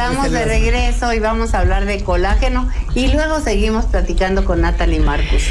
Estamos de regreso y vamos a hablar de colágeno y luego seguimos platicando con Natalie Marcus.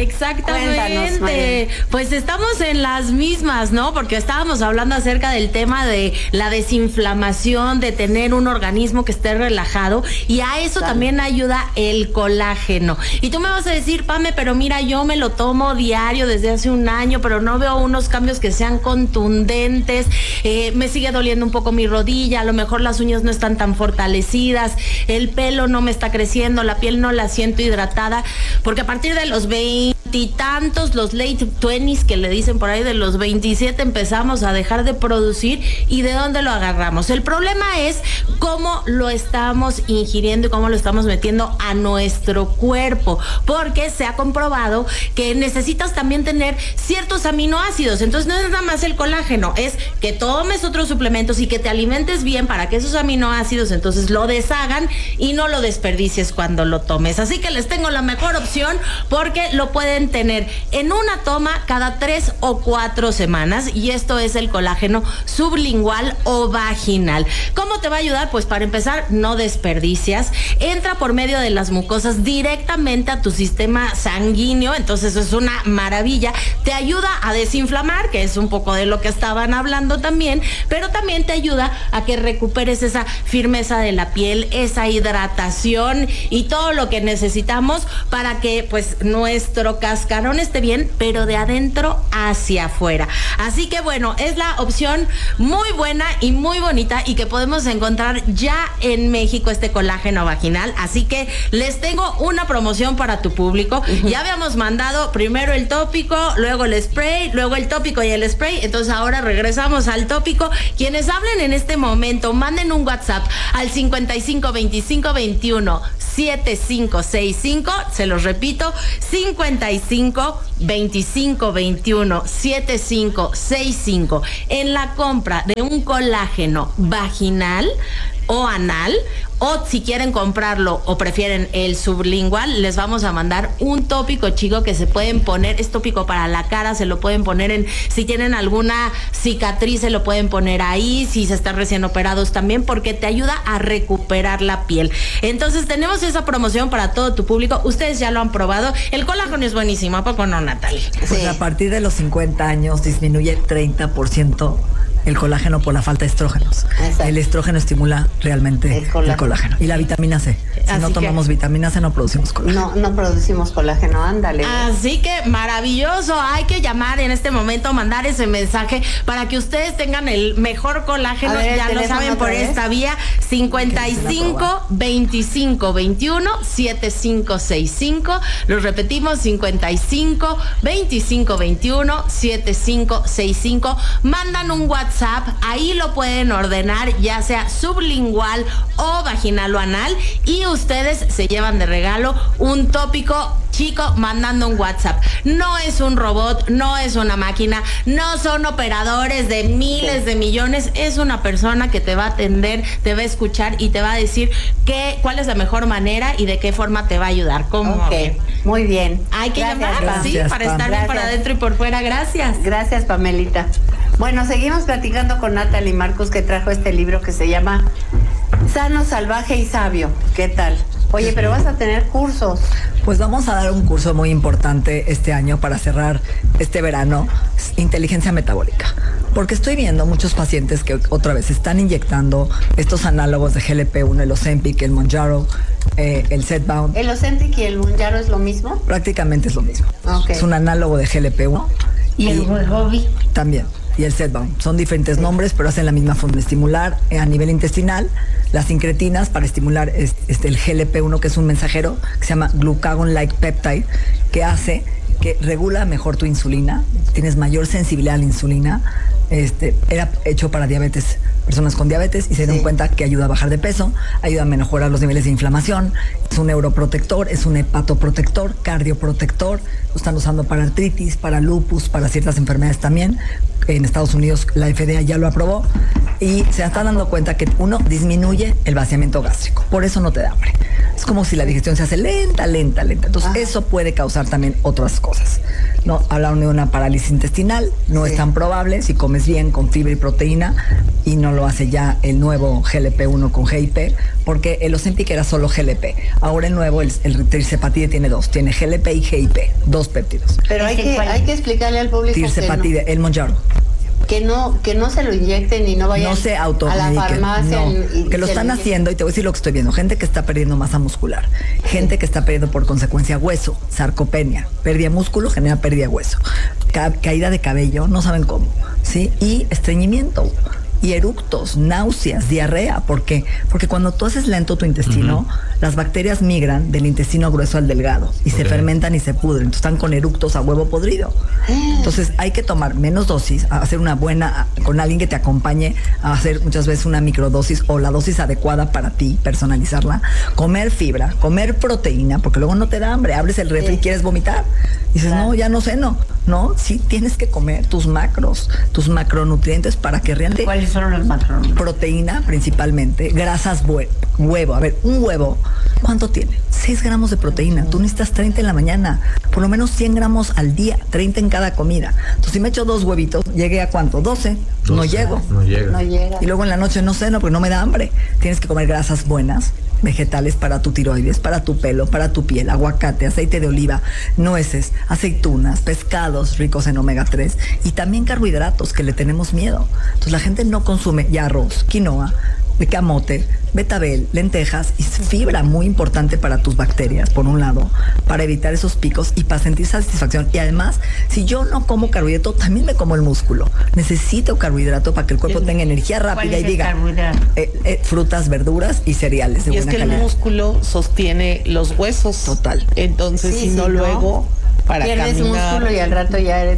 Exactamente. Pues estamos en las mismas, ¿no? Porque estábamos hablando acerca del tema de la desinflamación, de tener un organismo que esté relajado, y a eso también ayuda el colágeno. Y tú me vas a decir, Pame, pero mira, yo me lo tomo diario desde hace un año, pero no veo unos cambios que sean contundentes, me sigue doliendo un poco mi rodilla, a lo mejor las uñas no están tan fortalecidas, el pelo no me está creciendo, la piel no la siento hidratada, porque a partir de los 20 y tantos, los late 20s que le dicen por ahí, de los 27 empezamos a dejar de producir. ¿Y de dónde lo agarramos? El problema es cómo lo estamos ingiriendo y cómo lo estamos metiendo a nuestro cuerpo, porque se ha comprobado que necesitas también tener ciertos aminoácidos. Entonces no es nada más el colágeno, es que tomes otros suplementos y que te alimentes bien para que esos aminoácidos entonces lo deshagan y no lo desperdicies cuando lo tomes. Así que les tengo la mejor opción, porque lo pueden tener en una toma cada 3 o 4 semanas, y esto es el colágeno sublingual o vaginal. ¿Cómo te va a ayudar? Pues para empezar, no desperdicias, entra por medio de las mucosas directamente a tu sistema sanguíneo, entonces es una maravilla, te ayuda a desinflamar, que es un poco de lo que estaban hablando también, pero también te ayuda a que recuperes esa firmeza de la piel, esa hidratación y todo lo que necesitamos para que pues nuestro cascarón esté bien, pero de adentro hacia afuera. Así que bueno, es la opción muy buena y muy bonita, y que podemos encontrar ya en México, este colágeno vaginal. Así que les tengo una promoción para tu público. Ya habíamos mandado primero el tópico, luego el spray, luego el tópico y el spray, entonces ahora regresamos al tópico. Quienes hablen en este momento, manden un WhatsApp al 55 25 21 7565, se los repito, 55 25 21 7565. En la compra de un colágeno vaginal o anal, o si quieren comprarlo o prefieren el sublingual, les vamos a mandar un tópico, chico, que se pueden poner. Es tópico para la cara, se lo pueden poner en, si tienen alguna cicatriz, se lo pueden poner ahí, si se están recién operados también, porque te ayuda a recuperar la piel. Entonces tenemos esa promoción para todo tu público. Ustedes ya lo han probado, el colágeno es buenísimo, ¿a poco no, Natalie? Pues sí. A partir de los 50 años disminuye 30% el colágeno por la falta de estrógenos. Exacto. El estrógeno estimula realmente el colágeno. Y la vitamina C. Si así no tomamos vitamina C, no producimos colágeno. No producimos colágeno, ándale. Así que maravilloso. Hay que llamar en este momento, mandar ese mensaje para que ustedes tengan el mejor colágeno. Ya lo saben, por esta vía, 55 25 21 7565. Los repetimos, 55 25 21 7565. Mandan un WhatsApp, ahí lo pueden ordenar, ya sea sublingual o vaginal o anal, y ustedes se llevan de regalo un tópico, chico, mandando un WhatsApp. No es un robot, no es una máquina, no son operadores de miles de millones, es una persona que te va a atender, te va a escuchar y te va a decir cuál es la mejor manera y de qué forma te va a ayudar. ¿Cómo? Okay. Muy bien. Hay que llamar, sí, para estar bien para adentro y por fuera. Gracias. Gracias, Pamelita. Bueno, seguimos platicando con Natalie Marcus, que trajo este libro que se llama Sano, Salvaje y Sabio. ¿Qué tal? Oye, pero vas a tener cursos. Pues vamos a dar un curso muy importante este año para cerrar este verano, inteligencia metabólica. Porque estoy viendo muchos pacientes que otra vez están inyectando estos análogos de GLP-1, el Ozempic, el Mounjaro, el Zepbound. ¿El Ozempic y el Mounjaro es lo mismo? Prácticamente es lo mismo. Okay. Es un análogo de GLP-1. ¿Y el Wegovy? También. Y el Zepbound. Son diferentes nombres, pero hacen la misma función, estimular a nivel intestinal las incretinas para estimular el GLP-1, que es un mensajero que se llama glucagon-like peptide, que hace que regula mejor tu insulina, tienes mayor sensibilidad a la insulina. Era hecho para diabetes, personas con diabetes, y se dieron cuenta que ayuda a bajar de peso, ayuda a mejorar los niveles de inflamación, es un neuroprotector, es un hepatoprotector, cardioprotector, lo están usando para artritis, para lupus, para ciertas enfermedades también. En Estados Unidos la FDA ya lo aprobó, y se están dando cuenta que uno disminuye el vaciamiento gástrico, por eso no te da hambre. Es como si la digestión se hace lenta. Entonces eso puede causar trabajar también otras cosas. No, hablaron de una parálisis intestinal, no es tan probable si comes bien con fibra y proteína, y no lo hace ya el nuevo GLP-1 con GIP, porque el Ozempic era solo GLP. Ahora el nuevo, el tirzepatide tiene dos, tiene GLP y GIP, 2 péptidos. Pero hay que explicarle al público Tirzepatide, el Mounjaro. Que no se lo inyecten y no vayan no se a la farmacia. No, que lo están haciendo, y te voy a decir lo que estoy viendo. Gente que está perdiendo masa muscular, gente que está perdiendo por consecuencia hueso, sarcopenia, pérdida de músculo genera pérdida de hueso, caída de cabello, no saben cómo, ¿sí? Y estreñimiento, y eructos, náuseas, diarrea. ¿Por qué? Porque cuando tú haces lento tu intestino, las bacterias migran del intestino grueso al delgado y se fermentan y se pudren. Entonces están con eructos a huevo podrido. Entonces hay que tomar menos dosis, hacer una buena, con alguien que te acompañe a hacer muchas veces una microdosis o la dosis adecuada para ti, personalizarla. Comer fibra, comer proteína, porque luego no te da hambre, abres el refri y quieres vomitar. Y dices, no, ya no ceno. No, sí tienes que comer tus macros, tus macronutrientes para que realmente... ¿Cuáles son los macronutrientes? Proteína principalmente, grasas, huevo. A ver, un huevo, ¿cuánto tiene? 6 gramos de proteína. Tú necesitas 30 en la mañana, por lo menos 100 gramos al día, 30 en cada comida. Entonces, si me echo 2 huevitos, ¿llegué a cuánto? 12. No llego. No llega. Y luego en la noche no ceno porque no me da hambre. Tienes que comer grasas buenas, vegetales para tu tiroides, para tu pelo, para tu piel, aguacate, aceite de oliva, nueces, aceitunas, pescados ricos en omega 3 y también carbohidratos que le tenemos miedo. Entonces la gente no consume ya arroz, quinoa, camote, betabel, lentejas, y fibra muy importante para tus bacterias, por un lado, para evitar esos picos y para sentir satisfacción. Y además, si yo no como carbohidrato, también me como el músculo. Necesito carbohidrato para que el cuerpo tenga energía rápida y diga frutas, verduras y cereales de buena calidad. Y es que el músculo sostiene los huesos. Total. Entonces, luego, para pierdes caminar... músculo y al rato ya eres...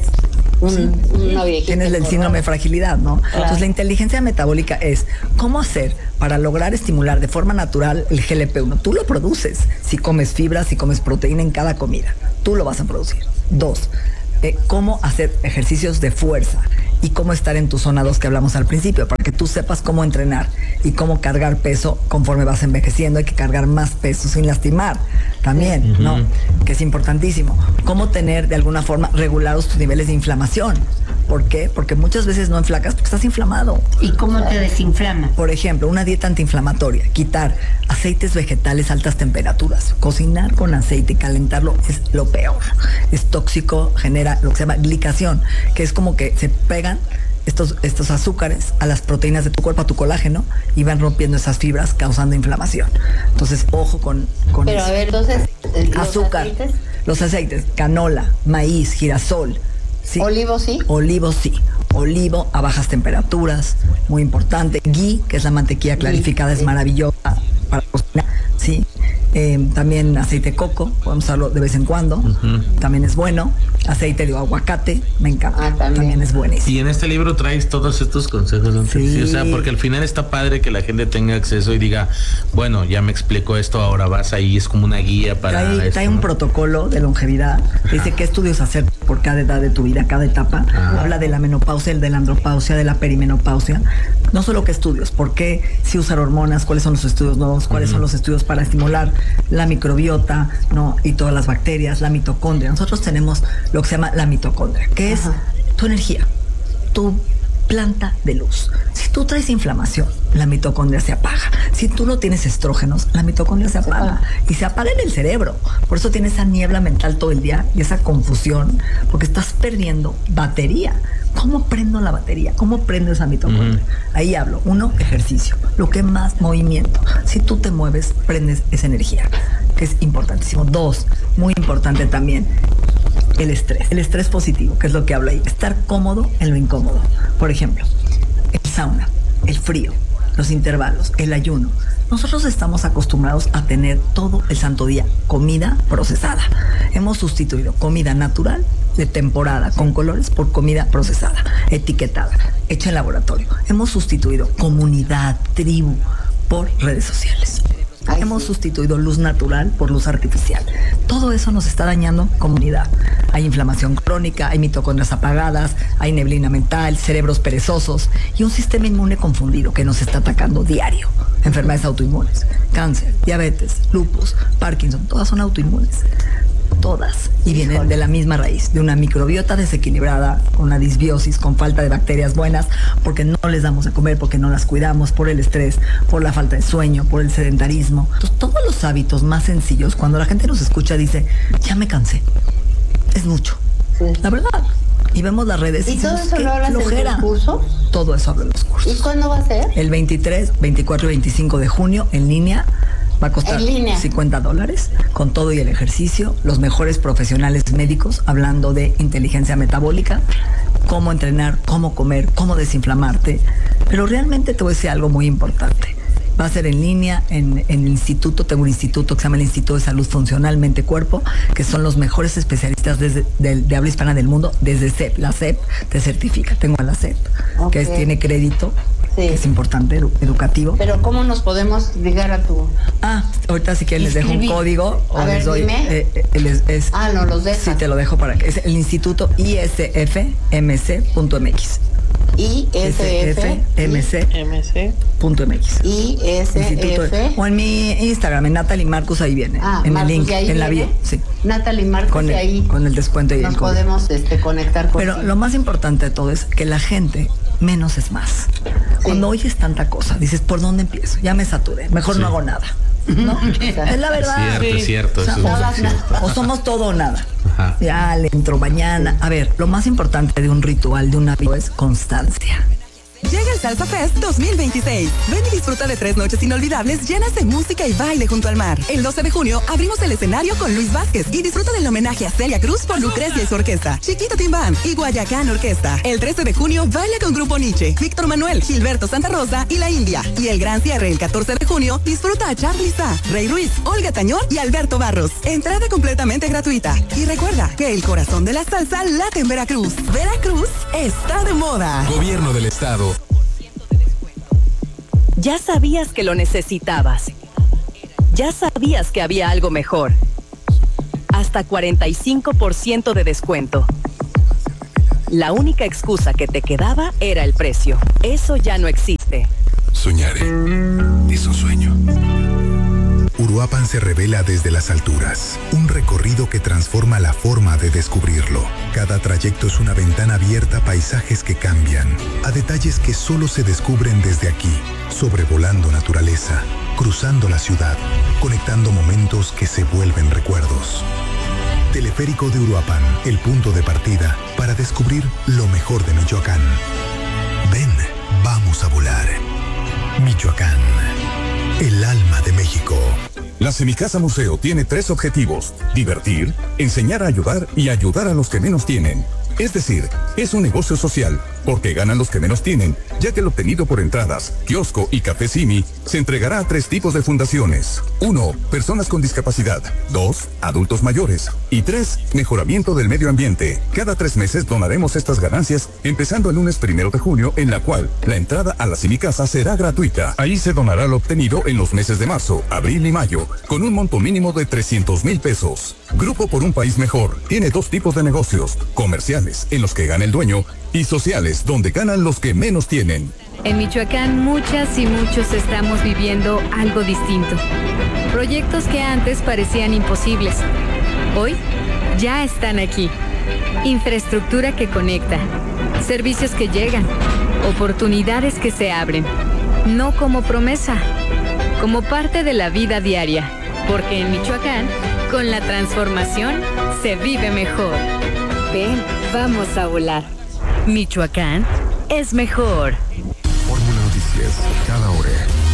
una viejita. Tienes el síndrome de fragilidad, ¿no? Claro. Entonces la inteligencia metabólica es cómo hacer para lograr estimular de forma natural el GLP-1. Tú lo produces si comes fibra, si comes proteína en cada comida. Tú lo vas a producir. 2, cómo hacer ejercicios de fuerza y cómo estar en tu zona 2 que hablamos al principio, para que tú sepas cómo entrenar y cómo cargar peso conforme vas envejeciendo. Hay que cargar más peso sin lastimar también, ¿no? Que es importantísimo. Cómo tener de alguna forma regulados tus niveles de inflamación. ¿Por qué? Porque muchas veces no enflacas porque estás inflamado. ¿Y cómo te desinflama? Por ejemplo, una dieta antiinflamatoria, quitar aceites vegetales a altas temperaturas, cocinar con aceite y calentarlo es lo peor. Es tóxico, genera lo que se llama glicación, que es como que se pegan estos azúcares a las proteínas de tu cuerpo, a tu colágeno, y van rompiendo esas fibras causando inflamación. Entonces, ojo con Pero eso. A ver, entonces, azúcar, los aceites, canola, maíz, girasol. ¿Sí? ¿Olivo sí? Olivo sí. Olivo a bajas temperaturas, muy importante. Ghee, que es la mantequilla clarificada, es maravillosa para cocinar, ¿sí? También aceite de coco, podemos usarlo de vez en cuando, también es bueno. Aceite de aguacate, me encanta, también es buenísimo. Y en este libro traes todos estos consejos, ¿no? Sí. O sea, porque al final está padre que la gente tenga acceso y diga, bueno, ya me explicó esto, ahora vas ahí, es como una guía para trae un protocolo de longevidad, dice qué estudios hacer por cada edad de tu vida, cada etapa. Habla de la menopausia, de la andropausia, de la perimenopausia. No solo qué estudios, por qué si usar hormonas, cuáles son los estudios nuevos, cuáles son los estudios para estimular la microbiota, ¿no? Y todas las bacterias, la mitocondria. Nosotros tenemos lo que se llama la mitocondria, que es tu energía, tu planta de luz. Si tú traes inflamación, la mitocondria se apaga. Si tú no tienes estrógenos, la mitocondria se apaga. Y se apaga en el cerebro. Por eso tienes esa niebla mental todo el día y esa confusión, porque estás perdiendo batería. ¿Cómo prendo la batería? ¿Cómo prendo esa mitocondria? Ahí hablo. 1, ejercicio. Lo que más movimiento. Si tú te mueves, prendes esa energía, que es importantísimo. 2, muy importante también, el estrés positivo, que es lo que hablo ahí. Estar cómodo en lo incómodo. Por ejemplo, el sauna, el frío, los intervalos, el ayuno. Nosotros estamos acostumbrados a tener todo el santo día comida procesada. Hemos sustituido comida natural de temporada con colores por comida procesada, etiquetada, hecha en laboratorio. Hemos sustituido comunidad, tribu por redes sociales. Hemos sustituido luz natural por luz artificial. Todo eso nos está dañando comunidad. Hay inflamación crónica, hay mitocondrias apagadas, hay neblina mental, cerebros perezosos y un sistema inmune confundido que nos está atacando diario. Enfermedades autoinmunes, cáncer, diabetes, lupus, Parkinson, todas son autoinmunes. todas, y vienen de la misma raíz, de una microbiota desequilibrada, con una disbiosis, con falta de bacterias buenas, porque no les damos de comer, porque no las cuidamos, por el estrés, por la falta de sueño, por el sedentarismo. Entonces, todos los hábitos más sencillos, cuando la gente nos escucha, dice, ya me cansé, es mucho. Sí. La verdad. Y vemos las redes. ¿Y todo eso lo hablas en tus cursos? Todo eso hablo en los cursos. ¿Y cuándo va a ser? El 23, 24 y 25 de junio, en línea. Va a costar $50, con todo y el ejercicio, los mejores profesionales médicos hablando de inteligencia metabólica, cómo entrenar, cómo comer, cómo desinflamarte. Pero realmente te voy a decir algo muy importante. Va a ser en línea, en el instituto. Tengo un instituto que se llama el Instituto de Salud Funcional Mente Cuerpo, que son los mejores especialistas de habla hispana del mundo, desde CEP. La CEP te certifica. Tengo a la CEP, que tiene crédito. Sí. Que es importante, educativo. Pero ¿cómo nos podemos ligar a tu...? Ahorita si quieren les dejo un código. A ver, les doy, dime. No, los dejas. Sí, te lo dejo para que... Es el Instituto ISFMC.mx. ISFMC.mx. ISF. O en mi Instagram, en Natalie Marcus, ahí viene. En Marcus, el link, en la bio. Sí. Natalie Marcus, y ahí con el descuento y nos el podemos conectar con. Pero lo más importante de todo es que la gente, menos es más. Sí. Cuando oyes tanta cosa, dices, ¿por dónde empiezo? Ya me saturé, mejor no hago nada. ¿No? Es la verdad. Cierto. O somos todo o nada. Ajá. Ya le entro mañana. A ver, lo más importante de un ritual, de un hábito, es constancia. Llega el Salsa Fest 2026. Ven y disfruta de 3 noches inolvidables llenas de música y baile junto al mar. El 12 de junio abrimos el escenario con Luis Vázquez y disfruta del homenaje a Celia Cruz por Lucrecia y su orquesta, Chiquito Timbán y Guayacán Orquesta. El 13 de junio baila con Grupo Nietzsche, Víctor Manuel, Gilberto Santa Rosa y La India. Y el gran cierre el 14 de junio disfruta a Charly Sa, Rey Ruiz, Olga Tañón y Alberto Barros. Entrada completamente gratuita. Y recuerda que el corazón de la salsa late en Veracruz. Veracruz está de moda. Gobierno del Estado. Ya sabías que lo necesitabas. Ya sabías que había algo mejor. Hasta 45% de descuento. La única excusa que te quedaba era el precio. Eso ya no existe. Soñaré. Es un sueño. Uruapan se revela desde las alturas. Un recorrido que transforma la forma de descubrirlo. Cada trayecto es una ventana abierta a paisajes que cambian, a detalles que solo se descubren desde aquí, sobrevolando naturaleza, cruzando la ciudad, conectando momentos que se vuelven recuerdos. Teleférico de Uruapan, el punto de partida para descubrir lo mejor de Michoacán. Ven, vamos a volar. Michoacán, el alma de México. La Semicasa Museo tiene 3 objetivos: divertir, enseñar a ayudar y ayudar a los que menos tienen. Es decir, es un negocio social, porque ganan los que menos tienen, ya que lo obtenido por entradas, kiosco y café Simi se entregará a 3 tipos de fundaciones. 1. Personas con discapacidad. 2. Adultos mayores. Y 3. Mejoramiento del medio ambiente. Cada 3 meses donaremos estas ganancias, empezando el lunes 1 de junio, en la cual la entrada a la Semicasa será gratuita. Ahí se donará lo obtenido en los meses de marzo, abril y mayo, con un monto mínimo de 300,000 pesos. Grupo por un País Mejor tiene 2 tipos de negocios: comerciales, en los que gana el dueño, y sociales, donde ganan los que menos tienen. En Michoacán, muchas y muchos estamos viviendo algo distinto. Proyectos que antes parecían imposibles, hoy ya están aquí. Infraestructura que conecta, servicios que llegan, oportunidades que se abren. No como promesa, como parte de la vida diaria. Porque en Michoacán, con la transformación, se vive mejor. Ven, vamos a volar. Michoacán es mejor. Fórmula Noticias, cada hora.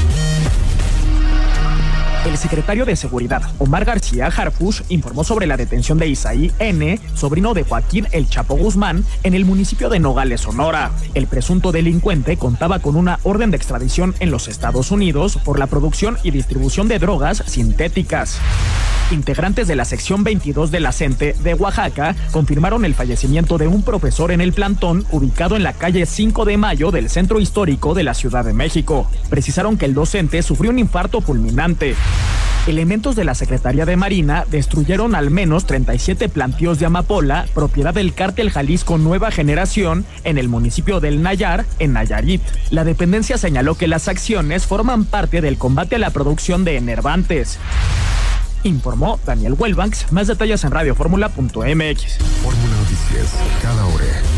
El secretario de Seguridad, Omar García Harfuch, informó sobre la detención de Isaí N., sobrino de Joaquín El Chapo Guzmán, en el municipio de Nogales, Sonora. El presunto delincuente contaba con una orden de extradición en los Estados Unidos por la producción y distribución de drogas sintéticas. Integrantes de la sección 22 de la CENTE de Oaxaca confirmaron el fallecimiento de un profesor en el plantón ubicado en la calle 5 de Mayo del centro histórico de la Ciudad de México. Precisaron que el docente sufrió un infarto fulminante. Elementos de la Secretaría de Marina destruyeron al menos 37 plantíos de amapola, propiedad del Cártel Jalisco Nueva Generación, en el municipio del Nayar, en Nayarit. La dependencia señaló que las acciones forman parte del combate a la producción de enervantes. informó Daniel Welbanks. Más detalles en radioformula.mx. Fórmula Noticias, cada hora.